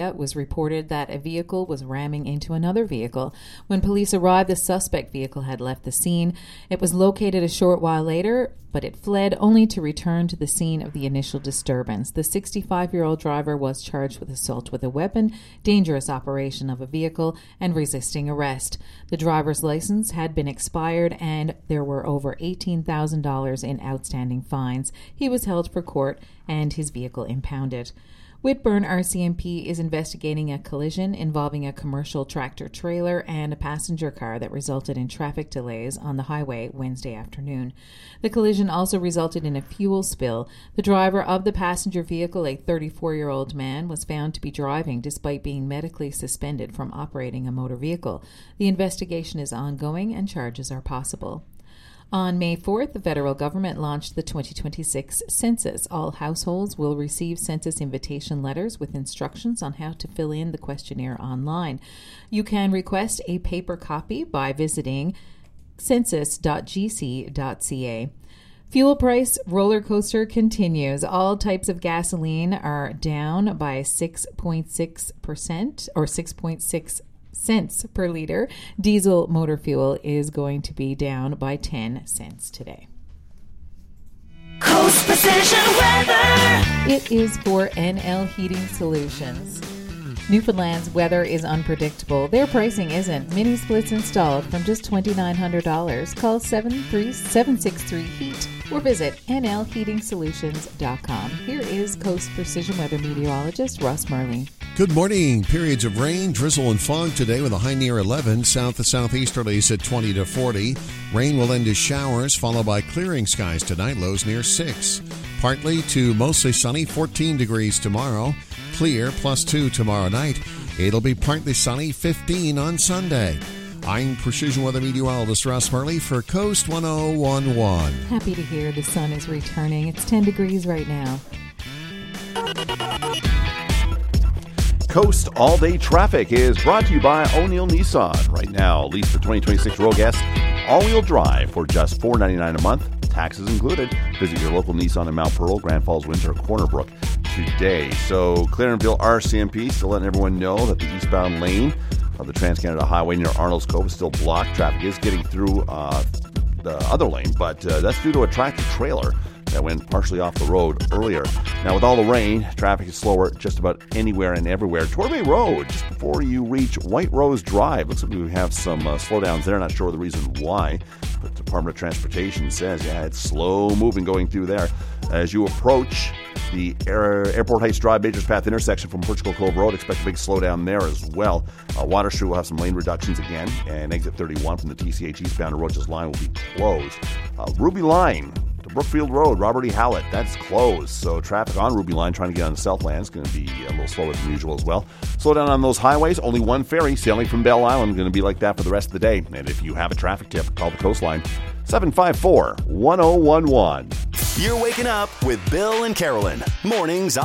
It was reported that a vehicle was ramming into another vehicle. When police arrived, the suspect vehicle had left the scene. It was located a short while later, but it fled only to return to the scene of the initial disturbance. The 65-year-old driver was charged with assault with a weapon, dangerous operation of a vehicle, and resisting arrest. The driver's license had been expired, and there were over $18,000 in outstanding fines. He was held for court and his vehicle impounded. Whitburn RCMP is investigating a collision involving a commercial tractor-trailer and a passenger car that resulted in traffic delays on the highway Wednesday afternoon. The collision also resulted in a fuel spill. The driver of the passenger vehicle, a 34-year-old man, was found to be driving despite being medically suspended from operating a motor vehicle. The investigation is ongoing and charges are possible. On May 4th, the federal government launched the 2026 census. All households will receive census invitation letters with instructions on how to fill in the questionnaire online. You can request a paper copy by visiting census.gc.ca. Fuel price roller coaster continues. All types of gasoline are down by 6.6% or 6.6 cents per liter. Diesel motor fuel is going to be down by 10 cents today. Coast Precision Weather. It is for NL Heating Solutions. Newfoundland's weather is unpredictable. Their pricing isn't. Mini splits installed from just $2,900. Call 763-HEAT or visit nlheatingsolutions.com. Here is Coast Precision Weather meteorologist Russ Murley. Good morning. Periods of rain, drizzle, and fog today with a high near 11. South to southeasterlies at 20 to 40. Rain will end as showers, followed by clearing skies tonight, lows near 6. Partly to mostly sunny, 14 degrees tomorrow. Clear, +2 tomorrow night. It'll be partly sunny, 15 on Sunday. I'm Precision Weather meteorologist Russ Murley for Coast 1011. Happy to hear the sun is returning. It's 10 degrees right now. Coast All-Day Traffic is brought to you by O'Neill Nissan. Right now, lease for 2026 Rogue S all-wheel drive for just $499 a month, taxes included. Visit your local Nissan in Mount Pearl, Grand Falls, Windsor, Corner Brook today. So Clarenville RCMP still letting everyone know that the eastbound lane of the Trans-Canada Highway near Arnold's Cove is still blocked. Traffic is getting through the other lane, but that's due to a tractor-trailer that went partially off the road earlier. Now, with all the rain, traffic is slower just about anywhere and everywhere. Torbay Road, just before you reach White Rose Drive. Looks like we have some slowdowns there. Not sure the reason why, but the Department of Transportation says, it's slow moving going through there. As you approach the Airport Heights Drive, Majors Path intersection from Portugal Cove Road, expect a big slowdown there as well. Water Street will have some lane reductions again, and exit 31 from the TCH eastbound Roches line will be closed. Ruby Line to Brookfield Road, Robert E. Hallett, that's closed. So traffic on Ruby Line trying to get on the Southland is going to be a little slower than usual as well. Slow down on those highways. Only one ferry sailing from Belle Island, going to be like that for the rest of the day. And if you have a traffic tip, call the Coastline 754-1011. You're waking up with Bill and Carolyn. Mornings